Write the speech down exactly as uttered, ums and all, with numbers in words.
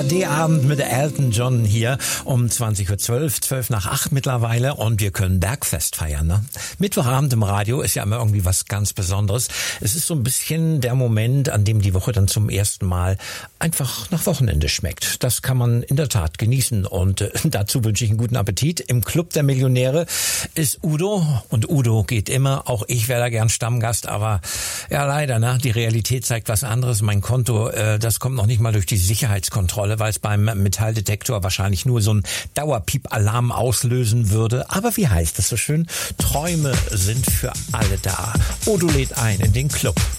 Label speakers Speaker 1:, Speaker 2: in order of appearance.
Speaker 1: A R D-Abend mit Elton John hier um zwanzig Uhr zwölf, zwölf nach acht mittlerweile und wir können Bergfest feiern. Ne? Mittwochabend im Radio ist ja immer irgendwie was ganz Besonderes. Es ist so ein bisschen der Moment, an dem die Woche dann zum ersten Mal einfach nach Wochenende schmeckt. Das kann man in der Tat genießen und äh, dazu wünsche ich einen guten Appetit. Im Club der Millionäre ist Udo und Udo geht immer. Auch ich wäre da gern Stammgast, aber ja leider, ne? Die Realität zeigt was anderes. Mein Konto, äh, das kommt noch nicht mal durch die Sicherheitskontrolle, weil es beim Metalldetektor wahrscheinlich nur so ein Dauerpiep-Alarm auslösen würde. Aber wie heißt das so schön? Träume sind für alle da. Udo lädt ein in den Club.